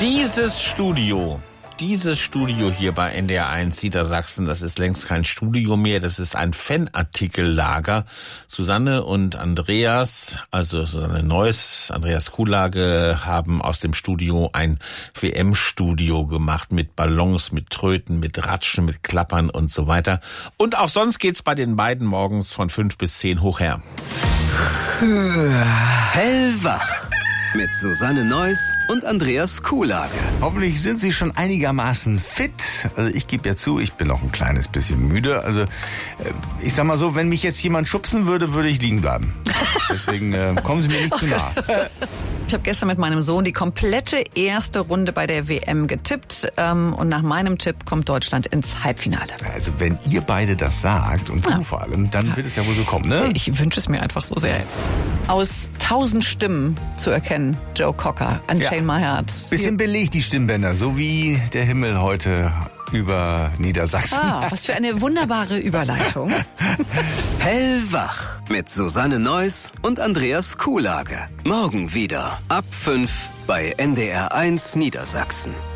Dieses Studio hier bei NDR1 Niedersachsen, das ist längst kein Studio mehr, das ist ein Fanartikellager. Susanne und Andreas, also Susanne Neuss, Andreas Kuhlage, haben aus dem Studio ein WM-Studio gemacht mit Ballons, mit Tröten, mit Ratschen, mit Klappern und so weiter. Und auch sonst geht's bei den beiden morgens von 5 bis 10 hoch her. Hellwach mit Susanne Neuss und Andreas Kuhlage. Hoffentlich sind Sie schon einigermaßen fit. Also ich gebe ja zu, ich bin noch ein kleines bisschen müde. Also ich sag mal so, wenn mich jetzt jemand schubsen würde, würde ich liegen bleiben. Deswegen kommen Sie mir nicht zu nah. Ich habe gestern mit meinem Sohn die komplette erste Runde bei der WM getippt. Und nach meinem Tipp kommt Deutschland ins Halbfinale. Also wenn ihr beide das sagt, und du vor allem, dann wird es ja wohl so kommen, ne? Ich wünsche es mir einfach so sehr. Aus 1000 Stimmen zu erkennen, Joe Cocker, Unchain My Heart. Bisschen belegt die Stimmbänder, so wie der Himmel heute über Niedersachsen. Was für eine wunderbare Überleitung. Hellwach mit Susanne Neuss und Andreas Kuhlage. Morgen wieder ab 5 bei NDR1 Niedersachsen.